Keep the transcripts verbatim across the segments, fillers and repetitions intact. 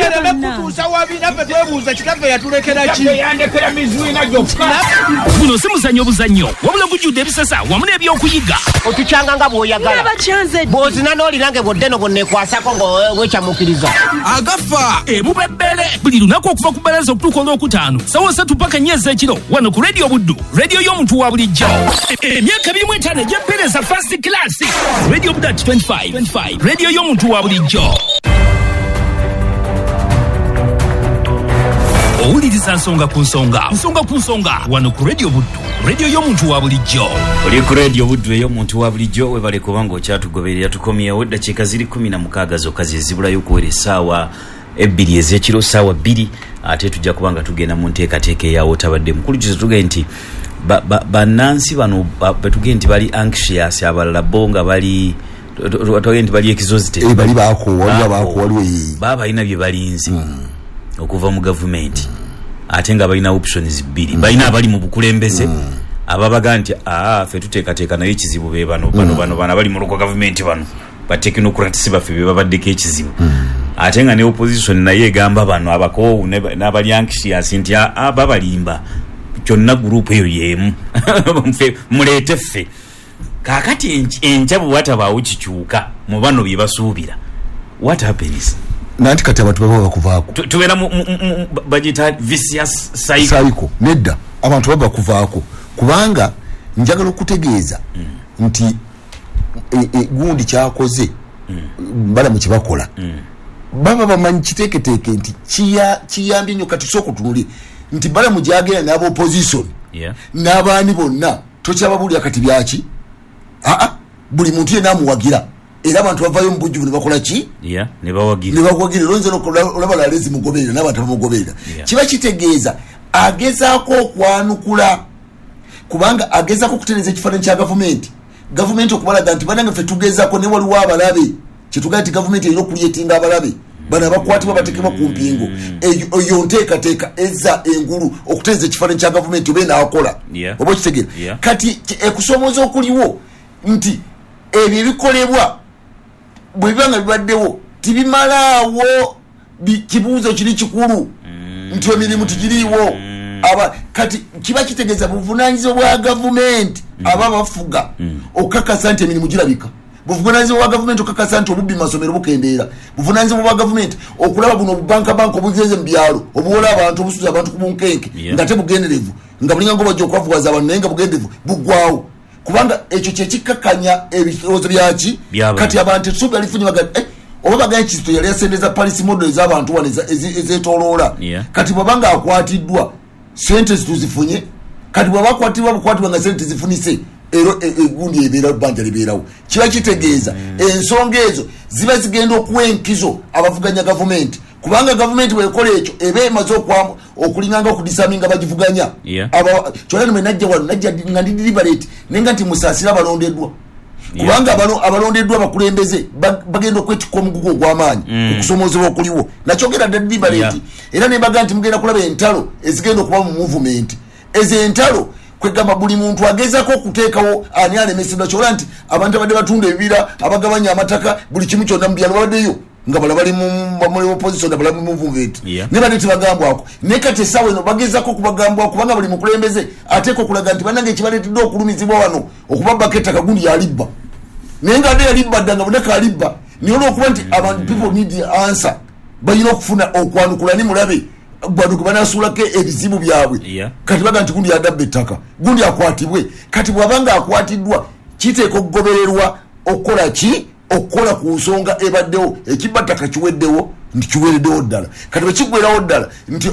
Guno si muzannyo buzannyo wabula gujjudde ebisasa wamu n'ebyokuyiga otukyanga nga bw'oyagala bw'ozina n'olirange bw'oddeno bw'onneekwasako ng'owecamukiriza agafa ebubebbele buli lunaku okuva ku bbalaza okutuuka olwokutaano sawa satu paka nnya ez'ekiro wano ku rediyo buddu rediyo y'omuntu wa bulijjo emyaka ebiri mu etaano egy'empeereza first class rediyo buddu at twenty-five rediyo y'omuntu wa bulijjo. Owuliriza nsonga ku nsonga nsonga ku nsonga wano ku rediyo buddu rediyo y'omuntu wa bulijjo. Oli ku rediyo buddu ey'omuntu wa bulijjo webale kubanga okyatugoberera tukomyewo eddakiika ziri kumi na mukaaga zokka ze zibulayo okuwera essaawa ebbiri ez'ekiro ssaawa bbiri ate tujja kubanga tugenda mu nteekateeka eyawo tabadde mukulukizo tugende nti bannansi bano betugende nti bali anxious abalala bo nga bali tugende nti bali ekizozi te bali baako waliwo baako waliwo baba balina bye balinzi okuva mu gavumenti ate nga balina options bbiri balina abali mu bukulembeze ababaga nti aa ffe tuteekateeka naye ekizibu be bano bano bano bano abali mu luko gavumenti bano bateknokrats baffe be babaddeko ekizibu ate nga ne opposition naye egamba bano abakoowu n'abali anxious nti aa babalimba kyonna gurupu eyo yemu muleete ffe kaakati enkya bwe watabaawo kikyuka mu bano bye basuubira what happens nanti kati abantu baba bakuvaako tubeera mu bagita vicious cycle nedda abantu baba bakuvaako kubanga njagala okutegeeza nti gundi kyakoze bala mu kibakola baba bamanyi kiteeketeeke nti kiyambye nnyo kati sooka otunulye nti bala mu gyagenda n'aba opposition n'abaani bonna tokyababulira kati byaki aa buli muntu yenna amuwagira era abantu bavayo mu bujjuvu ne bakola ki ne bawagira ne bawagira lonze olaba lalezi mugoberera n'abantu bamugoberera kiba kitegeeza agezaako okwanukula kubanga agezaako okutereeza ekifaananyi kya gavumenti gavumenti okubalaga nti banange ffe tugezaako ne waliwo abalabe kyetugaa nti gavumenti erina okuyetinga abalabe bano abakwatibwa batekebwa ku mpingo eyo nteekateeka eza engulu okutereeza ekifaananyi kya gavumenti oba enaakola oba okitegeera kati ekusomooza okuliwo nti ebyo ebikolebwa bwe biba nga bibaddewo tibimalaawo kibuuzo kiri kikulu nti emirimu tigiriiwo kati kiba kitegeeza buvunaanyizibwa bwa gavumenti aba bafuga okukakasa nti emirimu girabika buvunaanyizibwa bwa gavumenti okukakasa nti obubbi masomero bukendeera buvunaanyizibwa bwa gavumenti okulaba buno obubankabanka obuzeze mu byalo obuwola abantu obusuza abantu ku bunkenke nga tebugenderevu nga bulinga ngo bajja okwavugaza abantu naye nga bugenderevu buggwawo kubanga ekyo kyekikakanya ebirowoozo byaki kati abantu etusuubi alifunye baga oba baganya kizito yali yasendeza palisi model ez'abantu wano ezeetooloola kati bwabanga akwatiddwa sente zituzifunye kati bwaba akwatibwa bukwatibwa nga sente zifunise ero egundi ebeera bbanja libeerawo kiba kitegeeza ensonga ezo ziba zigenda okuwa enkizo abavuganya gavumenti kubanga gavumenti bwekola ekyo eba emaze okulinganga okudisaminga bagivuganya kyona nimwe najja wano najja nga ndi deliberate naye nga nti musaasira abalondeddwa kubanga abalondeddwa abakulembeze bagenda okwetikka omugugu ogw'amaanyi okusomoozebwa okuliwo nakyogera dda deliberate era ne baga nti mugenda kulaba entalo ezigenda okuba mu movement ezo entalo kwegamba buli muntu agezaako okuteekawo ani alemesedwa kyola nti abantu abadde batunda ebibira abagabanya amataka buli kimu kyonna mu byalo babaddeyo nga bala bali mu opposition bala mu movement ne bali tibagambwako ne kati essaawa eno bagezaako okubagambwako kubanga buli mukulembeze ateeka okulaga nti bannange ekibaleetedde okulumizibwa wano okubabbako ettaka gundi yalibba naye nga ate yalibba dda nga buneka alibba naye olwokuba nti abantu people need answer balina okufuna okwanukula ne mulabe bwanuku banasuulako ebizibu byabwe kati baga nti gundi yadabba ettaka gundi akwatibwe kati bwabanga akwatiddwa kiteeka okugobererwa okukola ki okukola ku nsonga ebaddewo ekibattaka kiweddewo nti kiwereddewo ddala kati bwekigwerawo ddala nti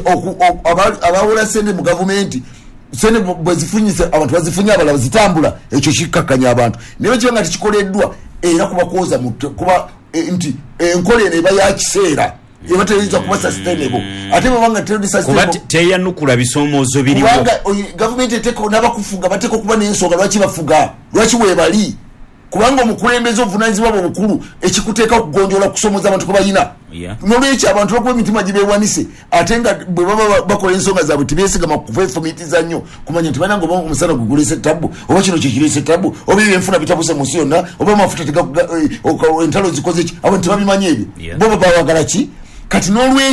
abawola sente mu gavumenti sente bwezifunyise abantu bazifunye abalala zitambula ekyo kikakkanya abantu naye kiba nga tikikoleddwa era kubakoza kuba nti enkola eno eba yakiseera eba teyinza kuba sustainable ate babanga kuba teyanukula bisoomoozo biriwo kubanga gavumenti eteeka n'abakufuga bateeka okuba n'ensonga lwaki bafuga lwaki weebali kubanga omukulembeze obuvunaanyizibwa bwe bukulu ekikuteeka okugonjoola kusomooza abantu kubayina nolwekyo abantu bakuba emitima gibeewanise ate nga bwe baba bakola ensonga zaabwe tibeesigama kufeefumitiza nnyo kumanya nti bananga oba omusana guguleesa ettabu oba kino kyekireesa ettabu oba ebyo enfuna bitabuse mu nsi yonna oba amafuta entalo zikoze ki abo ntibabimanyi ebyo bo baba bawagala ki kati n'olwekyo